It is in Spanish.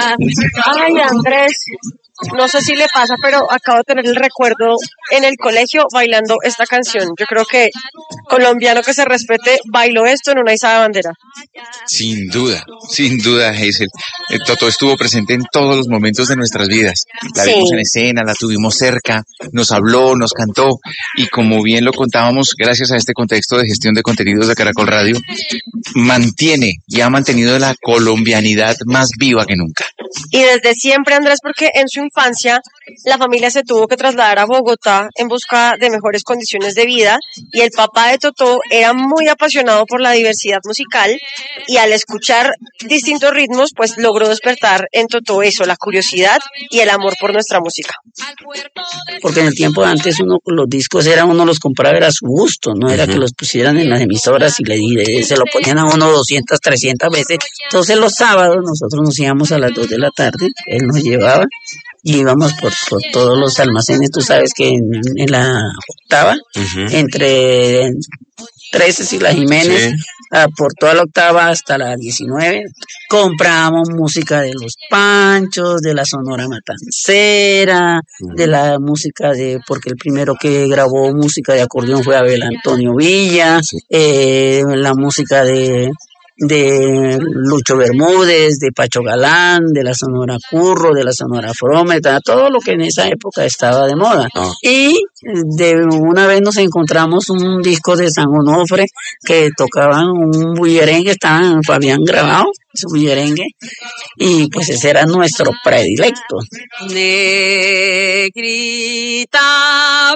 Ay, Andrés, no sé si le pasa, pero acabo de tener el recuerdo en el colegio bailando esta canción. Yo creo que colombiano que se respete bailó esto en una izada de bandera. Sin duda, Hazel. Totó estuvo presente en todos los momentos de nuestras vidas. La Sí, vimos en escena, la tuvimos cerca, nos habló, nos cantó y como bien lo contábamos, gracias a este contexto de gestión de contenidos de Caracol Radio, mantiene y ha mantenido la colombianidad más viva que nunca. y desde siempre, Andrés, porque en su infancia la familia se tuvo que trasladar a Bogotá en busca de mejores condiciones de vida y el papá de Totó era muy apasionado por la diversidad musical y al escuchar distintos ritmos, pues logró despertar en Totó eso, la curiosidad y el amor por nuestra música. Porque en el tiempo de antes los discos uno los compraba era a su gusto, no era que los pusieran en las emisoras y se lo ponían a uno 200, 300 veces. Entonces los sábados nosotros nos íbamos a las 2 de la tarde, él nos llevaba y íbamos por todos los almacenes, tú sabes que en la octava, entre 13 y la Jiménez, Sí. por toda la octava hasta la 19, comprábamos música de los Panchos, de la Sonora Matancera, de la música porque el primero que grabó música de acordeón fue Abel Antonio Villa, la música de Lucho Bermúdez, de Pacho Galán, de la Sonora Curro, de la Sonora Frómeta, todo lo que en esa época estaba de moda. Y de una vez nos encontramos un disco de San Onofre que tocaban un bullerengue, habían grabado su bullerengue, y pues ese era nuestro predilecto. Negrita,